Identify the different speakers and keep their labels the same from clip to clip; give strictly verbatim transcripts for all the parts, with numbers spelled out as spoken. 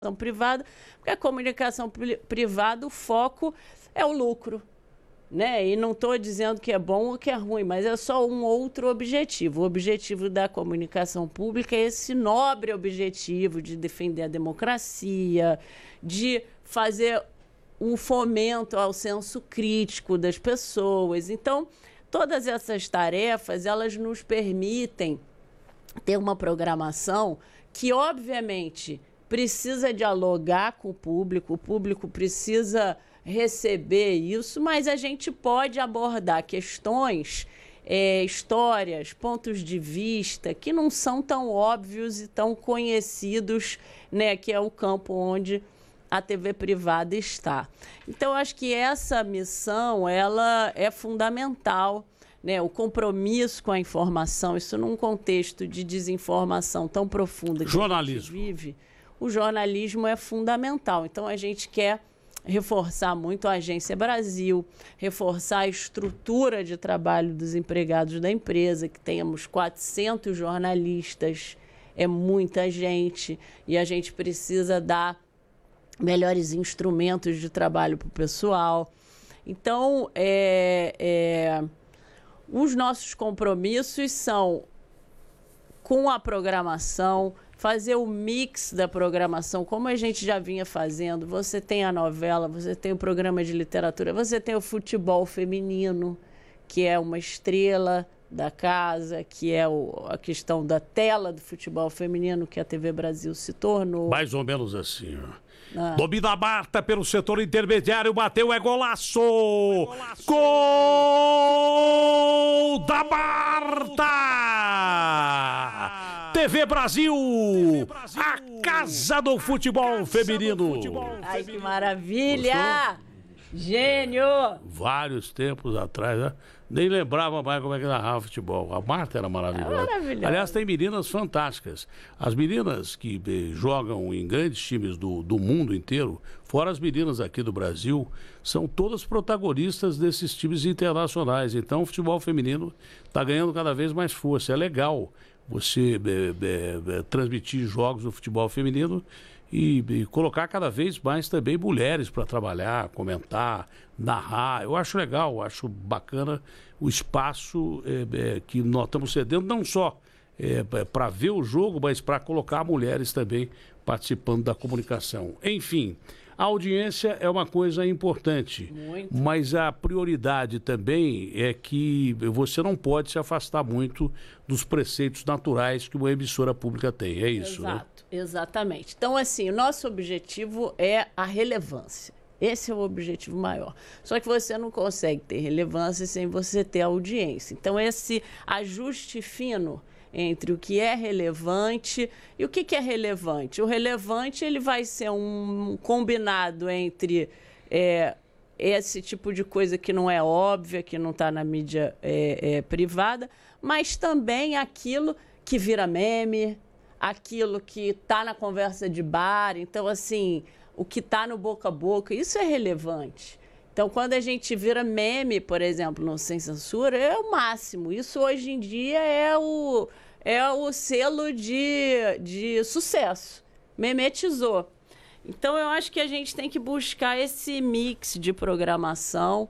Speaker 1: privada, porque a comunicação privada, o foco é o lucro, né? E não estou dizendo que é bom ou que é ruim, mas é só um outro objetivo. O objetivo da comunicação pública é esse nobre objetivo de defender a democracia, de fazer um fomento ao senso crítico das pessoas. Então, todas essas tarefas, elas nos permitem ter uma programação que, obviamente, precisa dialogar com o público, o público precisa receber isso, mas a gente pode abordar questões, é, histórias, pontos de vista que não são tão óbvios e tão conhecidos, né, que é o campo onde a T V privada está. Então, acho que essa missão ela é fundamental, né? O compromisso com a informação, isso num contexto de desinformação tão profunda que
Speaker 2: jornalismo.
Speaker 1: a gente vive, o jornalismo é fundamental. Então, a gente quer reforçar muito a Agência Brasil, reforçar a estrutura de trabalho dos empregados da empresa, que tenhamos quatrocentos jornalistas, é muita gente, e a gente precisa dar melhores instrumentos de trabalho para o pessoal. Então, é, é, os nossos compromissos são com a programação, fazer o mix da programação, como a gente já vinha fazendo. Você tem a novela, você tem o programa de literatura, você tem o futebol feminino, que é uma estrela da casa, que é o, a questão da tela do futebol feminino, que a T V Brasil se tornou.
Speaker 2: Mais ou menos assim, ó.
Speaker 1: Ah.
Speaker 2: Domina a Marta pelo setor intermediário, bateu, é golaço! Golaço! Gol da Marta! T V Brasil, T V Brasil, a casa do futebol casa feminino. Do futebol
Speaker 1: Ai, que maravilha! Gostou? Gênio!
Speaker 2: Vários tempos atrás, né? Nem lembrava mais como é que narrava futebol. A Marta era maravilhosa. É maravilhosa. Aliás, tem meninas fantásticas. As meninas que eh, jogam em grandes times do, do mundo inteiro, fora as meninas aqui do Brasil, são todas protagonistas desses times internacionais. Então, o futebol feminino está ganhando cada vez mais força. É legal você é, é, é, transmitir jogos do futebol feminino e, e colocar cada vez mais também mulheres para trabalhar, comentar, narrar. Eu acho legal, eu acho bacana o espaço é, é, que nós estamos cedendo, não só é, para ver o jogo, mas para colocar mulheres também participando da comunicação. Enfim, a audiência é uma coisa importante, muito. Mas a prioridade também é que você não pode se afastar muito dos preceitos naturais que uma emissora pública tem, é isso,
Speaker 1: Exato,
Speaker 2: né?
Speaker 1: Exatamente. Então, assim, o nosso objetivo é a relevância. Esse é o objetivo maior. Só que você não consegue ter relevância sem você ter audiência. Então, esse ajuste fino entre o que é relevante e o que, que é relevante. O relevante ele vai ser um combinado entre é, esse tipo de coisa que não é óbvia, que não está na mídia é, é, privada, mas também aquilo que vira meme, aquilo que está na conversa de bar. Então, assim, o que está no boca a boca, isso é relevante. Então, quando a gente vira meme, por exemplo, no Sem Censura, é o máximo. Isso, hoje em dia, é o, é o selo de, de sucesso. Memetizou. Então, eu acho que a gente tem que buscar esse mix de programação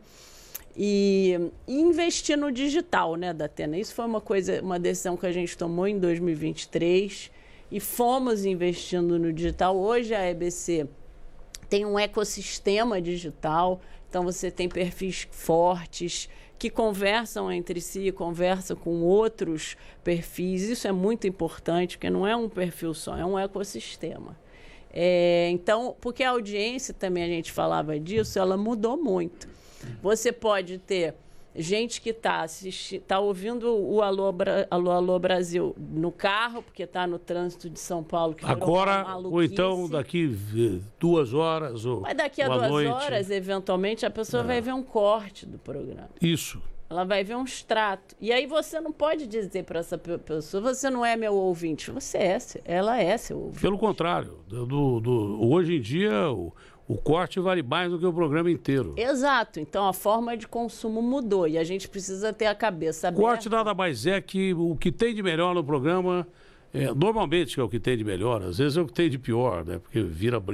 Speaker 1: e, e investir no digital, né, Datena? Isso foi uma coisa, uma decisão que a gente tomou em dois mil e vinte e três e fomos investindo no digital. Hoje, a E B C tem um ecossistema digital. Então, você tem perfis fortes que conversam entre si, conversam com outros perfis. Isso é muito importante, porque não é um perfil só, é um ecossistema. É, então, porque a audiência, também a gente falava disso, ela mudou muito. Você pode ter gente que está tá ouvindo o Alô, Alô, Alô Brasil no carro, porque está no trânsito de São Paulo. Que
Speaker 2: agora, ou então daqui duas horas ou
Speaker 1: Mas daqui a duas
Speaker 2: noite.
Speaker 1: horas, eventualmente, a pessoa é. vai ver um corte do programa.
Speaker 2: Isso.
Speaker 1: Ela vai ver um extrato. E aí você não pode dizer para essa pessoa, você não é meu ouvinte. Você é, ela é seu ouvinte.
Speaker 2: Pelo contrário. Do, do, hoje em dia, o, o corte vale mais do que o programa inteiro.
Speaker 1: Exato. Então, a forma de consumo mudou e a gente precisa ter a cabeça aberta.
Speaker 2: Corte nada mais é que o que tem de melhor no programa É, normalmente é o que tem de melhor, às vezes é o que tem de pior, né? Porque vira